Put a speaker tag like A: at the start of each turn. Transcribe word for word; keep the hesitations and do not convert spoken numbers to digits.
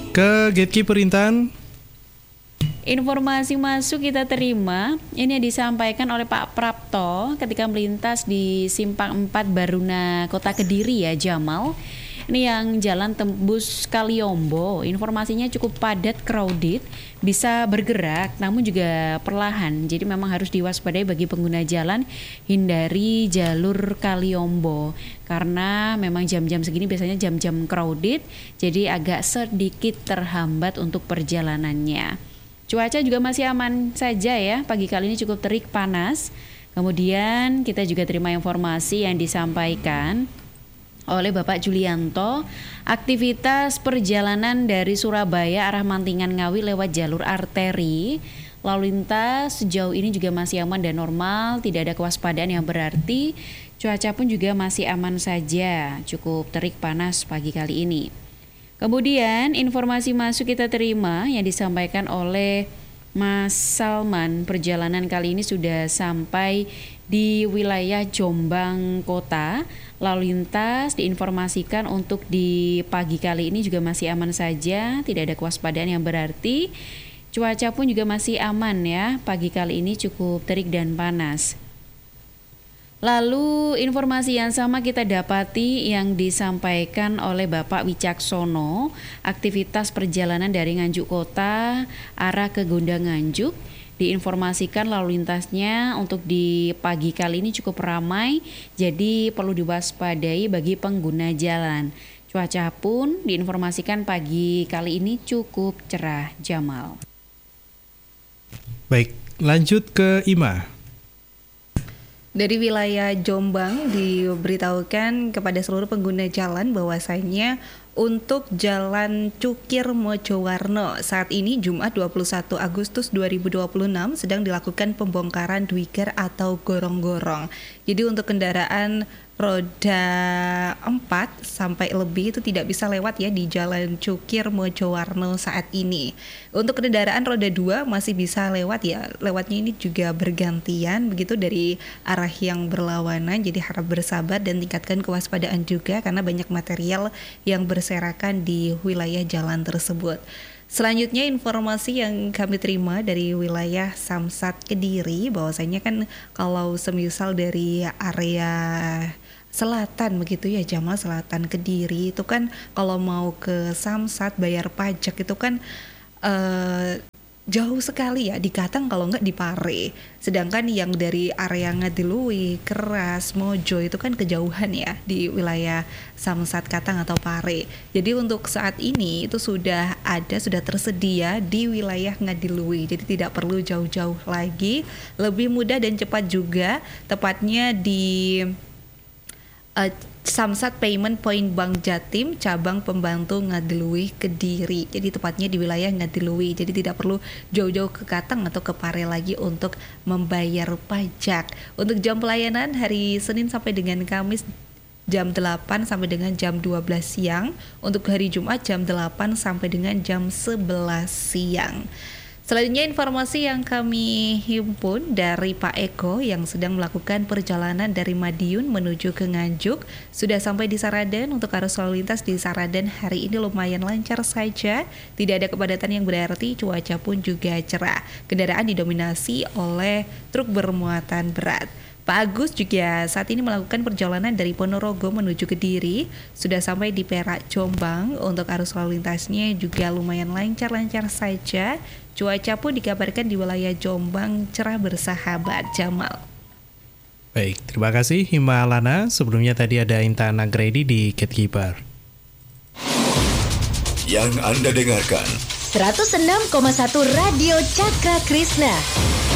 A: Ke Gatekeeper Intan.
B: Informasi masuk kita terima, ini yang disampaikan oleh Pak Prapto ketika melintas di Simpang empat Baruna Kota Kediri ya Jamal. Ini yang jalan tembus Kaliombo, informasinya cukup padat, crowded, bisa bergerak namun juga perlahan. Jadi memang harus diwaspadai bagi pengguna jalan, hindari jalur Kaliombo karena memang jam-jam segini biasanya jam-jam crowded, jadi agak sedikit terhambat untuk perjalanannya. Cuaca juga masih aman saja ya, pagi kali ini cukup terik panas. Kemudian kita juga terima informasi yang disampaikan oleh Bapak Julianto, aktivitas perjalanan dari Surabaya arah Mantingan Ngawi lewat jalur arteri, lalu lintas sejauh ini juga masih aman dan normal, tidak ada kewaspadaan yang berarti. Cuaca pun juga masih aman saja, cukup terik panas pagi kali ini. Kemudian informasi masuk kita terima yang disampaikan oleh Mas Salman, perjalanan kali ini sudah sampai di wilayah Jombang Kota. Lalu lintas diinformasikan untuk di pagi kali ini juga masih aman saja, tidak ada kewaspadaan yang berarti. Cuaca pun juga masih aman ya, pagi kali ini cukup terik dan panas. Lalu informasi yang sama kita dapati yang disampaikan oleh Bapak Wicaksono, aktivitas perjalanan dari Nganjuk Kota arah ke Gondang Nganjuk. Diinformasikan lalu lintasnya untuk di pagi kali ini cukup ramai, jadi perlu diwaspadai bagi pengguna jalan. Cuaca pun diinformasikan pagi kali ini cukup cerah, Jamal.
A: Baik, lanjut ke Ima.
C: Dari wilayah Jombang diberitahukan kepada seluruh pengguna jalan bahwasanya untuk Jalan Cukir Mojowarno saat ini Jumat dua puluh satu Agustus dua ribu dua puluh enam sedang dilakukan pembongkaran dwiker atau gorong-gorong. Jadi untuk kendaraan roda empat sampai lebih itu tidak bisa lewat ya di Jalan Cukir Mojowarno saat ini. Untuk kendaraan roda dua masih bisa lewat ya. Lewatnya ini juga bergantian begitu dari arah yang berlawanan. Jadi harap bersabar dan tingkatkan kewaspadaan juga karena banyak material yang berserakan di wilayah jalan tersebut. Selanjutnya informasi yang kami terima dari wilayah Samsat Kediri bahwasanya kan kalau semisal dari area selatan begitu ya Jamal, selatan Kediri itu kan kalau mau ke Samsat bayar pajak itu kan uh, jauh sekali ya di Katang kalau nggak di Pare. Sedangkan yang dari area Ngadiluih, Keras, Mojo itu kan kejauhan ya di wilayah Samsat Katang atau Pare. Jadi untuk saat ini itu sudah ada, sudah tersedia di wilayah Ngadiluih. Jadi tidak perlu jauh-jauh lagi, lebih mudah dan cepat juga, tepatnya di Uh, Samsat Payment Point Bank Jatim cabang pembantu Ngadiluih Kediri. Jadi tepatnya di wilayah Ngadiluih. Jadi tidak perlu jauh-jauh ke Katang atau ke Pare lagi untuk membayar pajak. Untuk jam pelayanan hari Senin sampai dengan Kamis jam delapan sampai dengan jam dua belas siang. Untuk hari Jumat jam delapan sampai dengan jam sebelas siang. Selanjutnya informasi yang kami himpun dari Pak Eko yang sedang melakukan perjalanan dari Madiun menuju ke Nganjuk sudah sampai di Saradan. Untuk arus lalu lintas di Saradan hari ini lumayan lancar saja, tidak ada kepadatan yang berarti, cuaca pun juga cerah. Kendaraan didominasi oleh truk bermuatan berat. Pak Agus juga saat ini melakukan perjalanan dari Ponorogo menuju Kediri, sudah sampai di Perak Jombang. Untuk arus lalu lintasnya juga lumayan lancar-lancar saja. Cuaca pun dikabarkan di wilayah Jombang cerah bersahabat, Jamal.
A: Baik, terima kasih Hima Alana. Sebelumnya tadi ada Intan Nagredi di Gatekeeper.
D: Yang Anda dengarkan
E: seratus enam koma satu Radio Cakra Krisna.